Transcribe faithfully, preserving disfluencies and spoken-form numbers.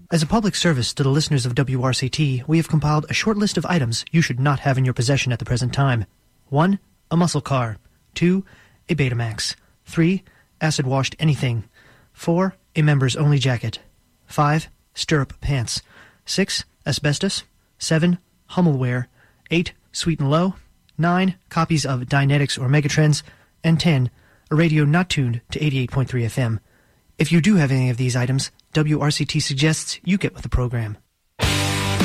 As a public service to the listeners of W R C T, we have compiled a short list of items you should not have in your possession at the present time. one. A muscle car. two. A Betamax. three. Acid-washed anything. four. A members-only jacket. five. Stirrup pants. six. Asbestos. seven. Hummelware. eight. Sweet and Low. nine. Copies of Dynetics or Megatrends. And ten. A radio not tuned to eighty-eight point three F M. If you do have any of these items, W R C T suggests you get with the program.